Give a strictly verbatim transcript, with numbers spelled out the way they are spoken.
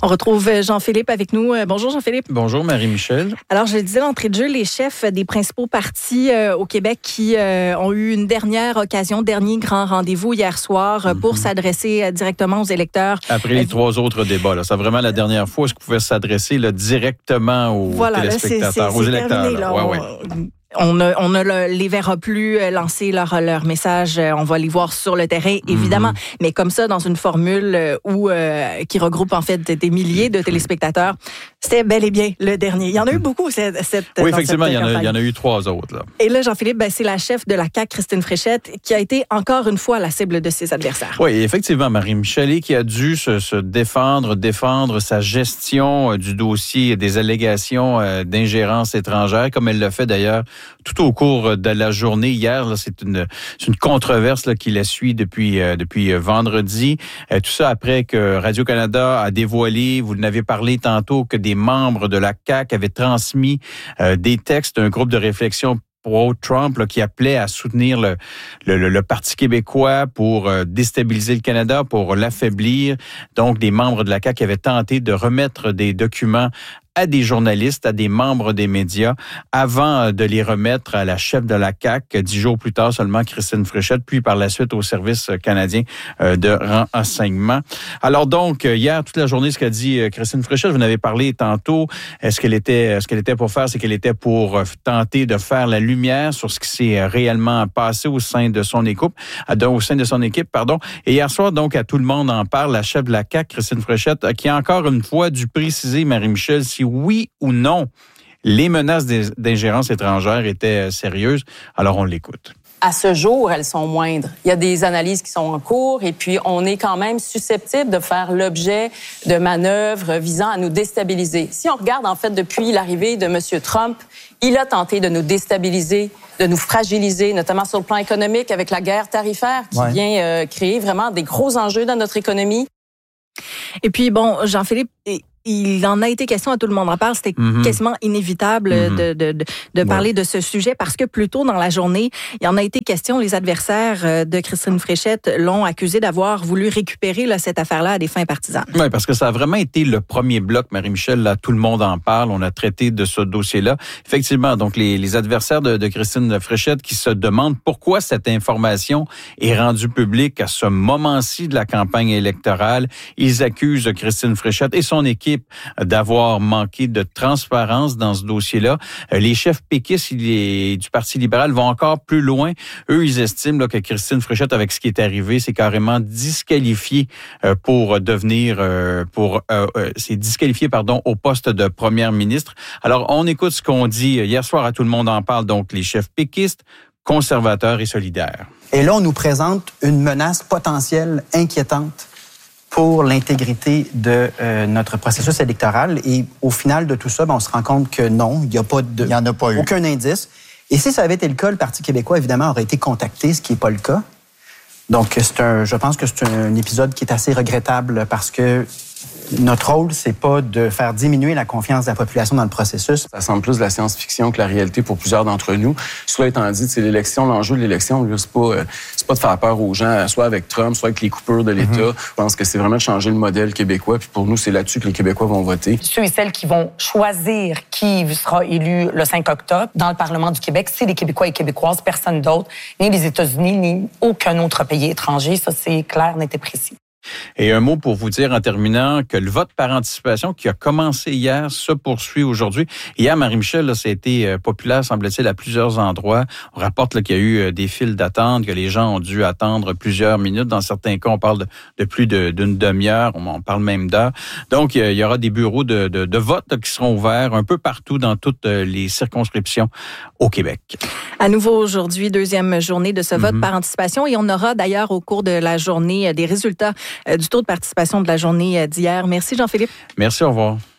On retrouve Jean-Philippe avec nous. Bonjour Jean-Philippe. Bonjour Marie-Michel. Alors, je le disais d'entrée de jeu, les chefs des principaux partis euh, au Québec qui euh, ont eu une dernière occasion, dernier grand rendez-vous hier soir mm-hmm. pour s'adresser euh, directement aux électeurs. Après les euh, trois autres débats, là, c'est vraiment la dernière fois où ils pouvaient s'adresser là, directement aux voilà, téléspectateurs, là, c'est, c'est, aux c'est électeurs. Terminé, là. Ouais, on... ouais. On ne, on ne le, les verra plus lancer leur, leur message. On va les voir sur le terrain, évidemment. Mm-hmm. Mais comme ça, dans une formule où, euh, qui regroupe en fait des milliers de téléspectateurs, c'était bel et bien le dernier. Il y en a eu beaucoup, cette cette Oui, effectivement, cette il, y en a, il y en a eu trois autres. Là. Et là, Jean-Philippe, ben, c'est la chef de la C A Q, Christine Fréchette, qui a été encore une fois la cible de ses adversaires. Oui, effectivement, Marie-Michel qui a dû se, se défendre, défendre sa gestion euh, du dossier des allégations euh, d'ingérence étrangère, comme elle l'a fait d'ailleurs tout au cours de la journée hier. Là, c'est une, c'est une controverse là, qui la suit depuis, euh, depuis vendredi. Euh, tout ça après que Radio-Canada a dévoilé, vous n'avez parlé tantôt, que des membres de la C A Q avaient transmis euh, des textes d'un groupe de réflexion pro-Trump là, qui appelait à soutenir le, le, le, le Parti québécois pour euh, déstabiliser le Canada, pour l'affaiblir. Donc, des membres de la C A Q avaient tenté de remettre des documents à des journalistes, à des membres des médias, avant de les remettre à la chef de la C A Q, dix jours plus tard seulement, Christine Fréchette, puis par la suite au service canadien de renseignement. Alors donc, hier, toute la journée, ce qu'a dit Christine Fréchette, vous en avez parlé tantôt, ce qu'elle était, ce qu'elle était pour faire, c'est qu'elle était pour tenter de faire la lumière sur ce qui s'est réellement passé au sein de son équipe, au sein de son équipe, pardon. Et hier soir, donc, à tout le monde en parle, la chef de la C A Q, Christine Fréchette, qui a encore une fois dû préciser, Marie-Michel, si oui ou non, les menaces d'ingérence étrangère étaient sérieuses. Alors, on l'écoute. À ce jour, elles sont moindres. Il y a des analyses qui sont en cours et puis on est quand même susceptible de faire l'objet de manœuvres visant à nous déstabiliser. Si on regarde, en fait, depuis l'arrivée de M. Trump, il a tenté de nous déstabiliser, de nous fragiliser, notamment sur le plan économique avec la guerre tarifaire qui ouais. vient euh, créer vraiment des gros enjeux dans notre économie. Et puis, bon, Jean-Philippe... Il en a été question, à tout le monde en parle, c'était mm-hmm. quasiment inévitable mm-hmm. de, de, de, de parler ouais. de ce sujet parce que plus tôt dans la journée, il en a été question, les adversaires de Christine Fréchette l'ont accusé d'avoir voulu récupérer là, cette affaire-là à des fins partisanes. Oui, parce que ça a vraiment été le premier bloc, Marie-Michel, là, tout le monde en parle, on a traité de ce dossier-là. Effectivement, donc les, les adversaires de, de Christine Fréchette qui se demandent pourquoi cette information est rendue publique à ce moment-ci de la campagne électorale. Ils accusent Christine Fréchette et son équipe d'avoir manqué de transparence dans ce dossier-là. Les chefs péquistes du Parti libéral vont encore plus loin. Eux, ils estiment là, que Christine Fréchette, avec ce qui est arrivé, c'est carrément disqualifié pour devenir, pour, euh, c'est disqualifié, pardon, au poste de première ministre. Alors, on écoute ce qu'on dit hier soir à Tout le monde en parle, donc les chefs péquistes, conservateurs et solidaires. Et là, on nous présente une menace potentielle inquiétante pour l'intégrité de euh, notre processus électoral. Et au final de tout ça, ben, on se rend compte que non, il n'y a pas de, il y en a pas eu. aucun indice. Et si ça avait été le cas, le Parti québécois, évidemment, aurait été contacté, ce qui n'est pas le cas. Donc, c'est un, je pense que c'est un épisode qui est assez regrettable parce que notre rôle, c'est pas de faire diminuer la confiance de la population dans le processus. Ça semble plus de la science-fiction que la réalité pour plusieurs d'entre nous. Cela étant dit, c'est l'élection, l'enjeu de l'élection, là, c'est pas, c'est pas de faire peur aux gens, soit avec Trump, soit avec les coupures de l'État. Mm-hmm. Je pense que c'est vraiment de changer le modèle québécois. Puis pour nous, c'est là-dessus que les Québécois vont voter. Ceux et celles qui vont choisir qui sera élu le cinq octobre dans le Parlement du Québec, c'est les Québécois et Québécoises, personne d'autre, ni les États-Unis, ni aucun autre pays étranger. Ça, c'est clair, net et précis. Et un mot pour vous dire en terminant que le vote par anticipation qui a commencé hier se poursuit aujourd'hui. Hier, Marie-Michel, là, ça a été populaire, semble-t-il, à plusieurs endroits. On rapporte là, qu'il y a eu des files d'attente, que les gens ont dû attendre plusieurs minutes. Dans certains cas, on parle de, de plus de, d'une demi-heure, on parle même d'heure. Donc, il y aura des bureaux de, de, de vote qui seront ouverts un peu partout dans toutes les circonscriptions au Québec. À nouveau aujourd'hui, deuxième journée de ce vote mm-hmm. par anticipation. Et on aura d'ailleurs au cours de la journée des résultats du taux de participation de la journée d'hier. Merci Jean-Philippe. Merci, au revoir.